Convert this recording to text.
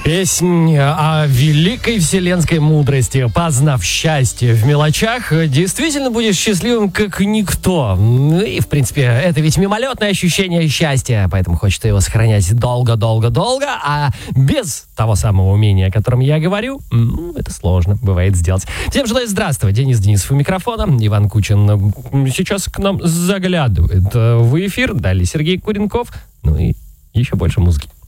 Песня о великой вселенской мудрости. Познав счастье в мелочах, действительно будешь счастливым как никто. И, в принципе, это ведь мимолетное ощущение счастья, поэтому хочется его сохранять долго-долго-долго, а без того самого умения, о котором я говорю, это сложно бывает сделать. Всем желаю здравствовать. Денис Денисов у микрофона. Иван Кучин сейчас к нам заглядывает в эфир. Далее Сергей Куренков. Ну и еще больше музыки.